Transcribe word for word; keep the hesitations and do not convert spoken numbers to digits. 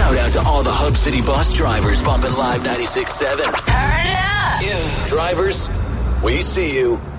Shout out to all the Hub City bus drivers bumping Live ninety-six point seven. Turn it up! Yeah. Drivers, we see you.